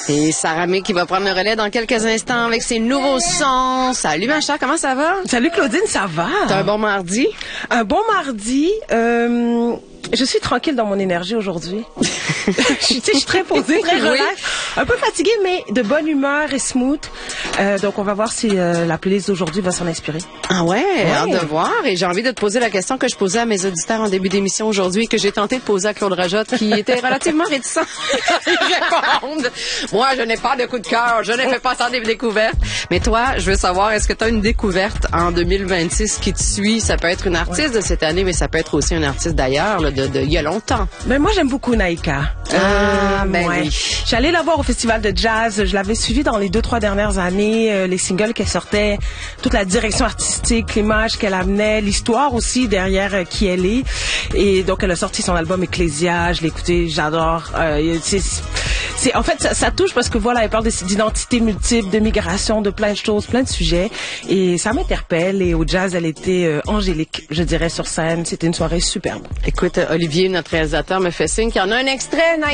Et Sarah May qui va prendre le relais dans quelques instants avec ses nouveaux sons. Salut ma chère, comment ça va? Salut Claudine, ça va? T'as un bon mardi? Un bon mardi. Je suis tranquille dans mon énergie aujourd'hui. Je suis très posée, très relax. Un peu fatiguée, mais de bonne humeur et smooth. Donc, on va voir si la playlist d'aujourd'hui va s'en inspirer. Ah ouais, hâte de voir. Et j'ai envie de te poser la question que je posais à mes auditeurs en début d'émission aujourd'hui, que j'ai tenté de poser à Claude Rajotte, qui était relativement réticent à y répondre. Moi, je n'ai pas de coup de cœur. Je ne fais pas ça des découvertes. Mais toi, je veux savoir, est-ce que tu as une découverte en 2026 qui te suit? Ça peut être une artiste de cette année, mais ça peut être aussi un artiste d'ailleurs, là, il y a longtemps. Ben, moi, j'aime beaucoup Naïka. Oui. Je suis allée la voir au festival de jazz. Je l'avais suivie dans les 2-3 dernières années. Les singles qu'elle sortait, toute la direction artistique, l'image qu'elle amenait, l'histoire aussi derrière qui elle est. Et donc, elle a sorti son album Ecclesia. Je l'ai écouté, j'adore. En fait, ça touche parce que voilà, elle parle d'identité multiple, de migration, de plein de choses, plein de sujets. Et ça m'interpelle. Et au jazz, elle était angélique, je dirais, sur scène. C'était une soirée superbe. Écoute, Olivier, notre réalisateur, me fait signe qu'il y en a un extrait.